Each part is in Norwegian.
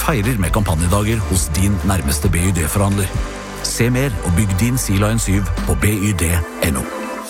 feirer med kampanjedager hos din nærmeste BYD-forhandler. Se mer og bygg din Sea Lion 7 på byd.no.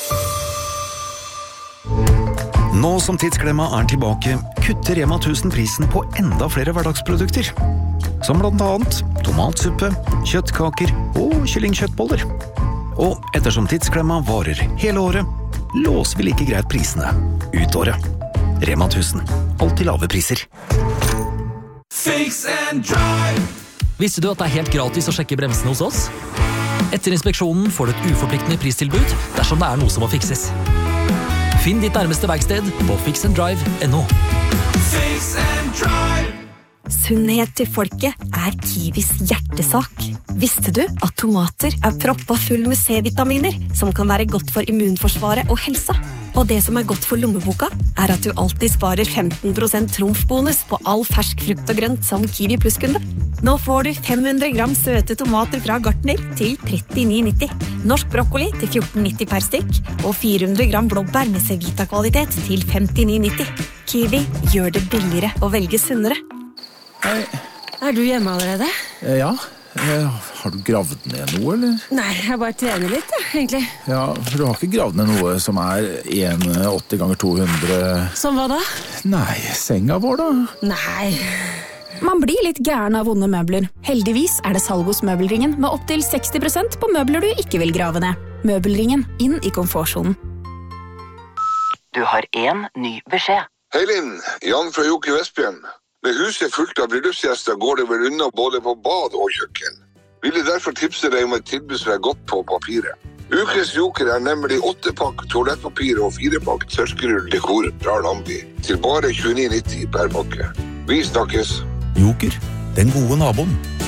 Nå som Tidsklemma tilbake, kutter Rema 1000 prisen på enda flere hverdagsprodukter. Som blant annet tomatsuppe, kjøttkaker og kyllingkjøttboller. Og ettersom Tidsklemma varer hele året, låser vi like greit prisene ut året. Rema 1000. Alltid lave priser. Fix and drive! Visste du at det helt gratis å sjekke bremsene hos oss? Etter inspeksjonen får du et uforpliktende pristilbud dersom det noe som må fikses. Finn ditt nærmeste verksted på fixanddrive.no. Fix and drive! Sunnhet til folket Kiwis hjertesak. Visste du at tomater proppa full med C-vitaminer, som kan være godt for immunforsvaret og helsa? Og det som godt for lommeboka, at du alltid sparer 15% trumfbonus på all fersk frukt og grønt som Kiwi Plus-kunde. Nå får du 500 gram søte tomater fra Gartner til 39,90. Norsk brokkoli til 14,90 per stykk, og 400 gram blåbær med C-vita-kvalitet til 59,90. Kiwi gjør det billigere å velge sunnere. Hei. Du hjemme allerede? Ja. Har du gravd ned noe, eller? Nei, jeg bare trener litt, egentlig. Ja, for du har ikke gravd ned noe som 1,80 ganger 200... Som hva da? Nei, senga vår da? Nei. Man blir litt gæren av vonde møbler. Heldigvis det salg hos Møbelringen med opp til 60% på møbler du ikke vil grave ned. Møbelringen, inn i komfortsonen. Du har en ny beskjed. Hei Linn, Jan fra Joker Vestbjørn. Med huset fullt av bryllupsgjester går det vel unna både på bad og kjøkken. Ville derfor tipse deg om et tilbud som godt på papiret. Ukens Joker nemlig 8-pakk toalettpapir og 4-pakk tørskerull dekor fra Lambi til bare 29,90 per pakke. Vi snakkes. Joker, den gode naboen.